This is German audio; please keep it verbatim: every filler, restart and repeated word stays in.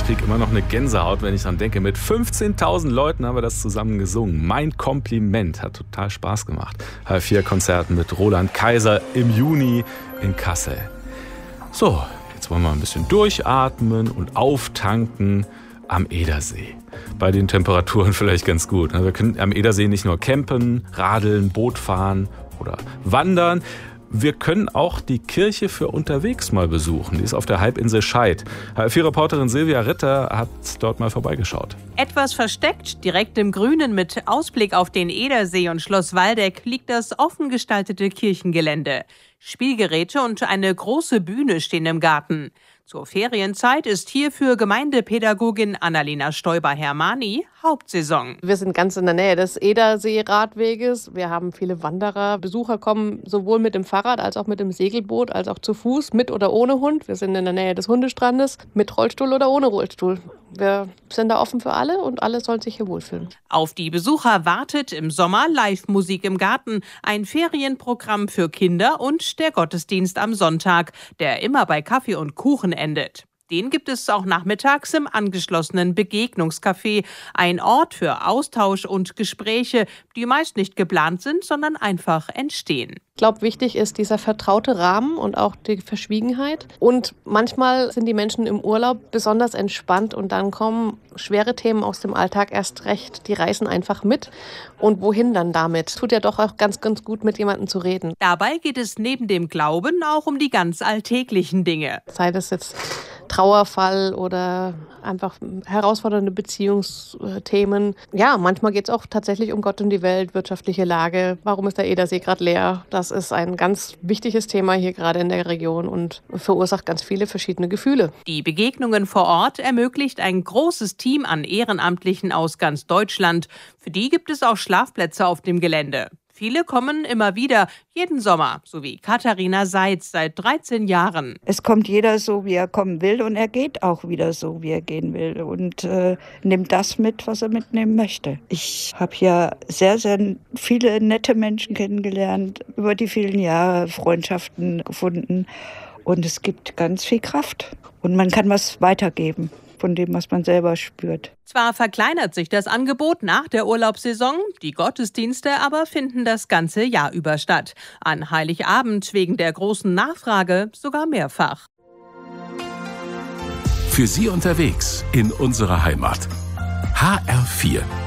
kriege immer noch eine Gänsehaut, wenn ich dran denke. Mit fünfzehntausend Leuten haben wir das zusammen gesungen. Mein Kompliment, hat total Spaß gemacht. H vier Konzerten mit Roland Kaiser im Juni in Kassel. So, jetzt wollen wir ein bisschen durchatmen und auftanken am Edersee. Bei den Temperaturen vielleicht ganz gut. Wir können am Edersee nicht nur campen, radeln, Boot fahren oder wandern. Wir können auch die Kirche für unterwegs mal besuchen. Die ist auf der Halbinsel Scheid. H F vier-Reporterin Silvia Ritter hat dort mal vorbeigeschaut. Etwas versteckt, direkt im Grünen mit Ausblick auf den Edersee und Schloss Waldeck, liegt das offen gestaltete Kirchengelände. Spielgeräte und eine große Bühne stehen im Garten. Zur Ferienzeit ist hier für Gemeindepädagogin Annalena Stoiber-Hermani Hauptsaison. Wir sind ganz in der Nähe des Edersee-Radweges. Wir haben viele Wanderer. Besucher kommen sowohl mit dem Fahrrad als auch mit dem Segelboot, als auch zu Fuß, mit oder ohne Hund. Wir sind in der Nähe des Hundestrandes, mit Rollstuhl oder ohne Rollstuhl. Wir sind da offen für alle und alle sollen sich hier wohlfühlen. Auf die Besucher wartet im Sommer Live-Musik im Garten, ein Ferienprogramm für Kinder und der Gottesdienst am Sonntag, der immer bei Kaffee und Kuchen endet. Den gibt es auch nachmittags im angeschlossenen Begegnungscafé, ein Ort für Austausch und Gespräche, die meist nicht geplant sind, sondern einfach entstehen. Ich glaube, wichtig ist dieser vertraute Rahmen und auch die Verschwiegenheit. Und manchmal sind die Menschen im Urlaub besonders entspannt und dann kommen schwere Themen aus dem Alltag erst recht. Die reißen einfach mit. Und wohin dann damit? Tut ja doch auch ganz, ganz gut, mit jemandem zu reden. Dabei geht es neben dem Glauben auch um die ganz alltäglichen Dinge. Sei das jetzt Trauerfall oder einfach herausfordernde Beziehungsthemen. Ja, manchmal geht es auch tatsächlich um Gott und die Welt, wirtschaftliche Lage. Warum ist der Edersee gerade leer? Das ist ein ganz wichtiges Thema hier gerade in der Region und verursacht ganz viele verschiedene Gefühle. Die Begegnungen vor Ort ermöglicht ein großes Team an Ehrenamtlichen aus ganz Deutschland. Für die gibt es auch Schlafplätze auf dem Gelände. Viele kommen immer wieder, jeden Sommer, so wie Katharina Seitz seit dreizehn Jahren. Es kommt jeder so, wie er kommen will und er geht auch wieder so, wie er gehen will und äh, nimmt das mit, was er mitnehmen möchte. Ich habe hier sehr, sehr viele nette Menschen kennengelernt, über die vielen Jahre Freundschaften gefunden und es gibt ganz viel Kraft und man kann was weitergeben von dem, was man selber spürt. Zwar verkleinert sich das Angebot nach der Urlaubssaison, die Gottesdienste aber finden das ganze Jahr über statt. An Heiligabend wegen der großen Nachfrage sogar mehrfach. Für Sie unterwegs in unserer Heimat. H R vier